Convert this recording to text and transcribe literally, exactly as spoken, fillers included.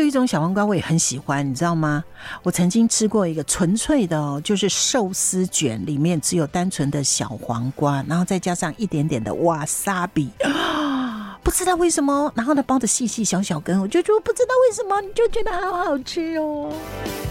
一种小黄瓜我也很喜欢，你知道吗？我曾经吃过一个纯粹的哦，就是寿司卷，里面只有单纯的小黄瓜，然后再加上一点点的瓦萨比，不知道为什么，然后呢包的细细小小根，我就就不知道为什么，你就觉得好好吃哦。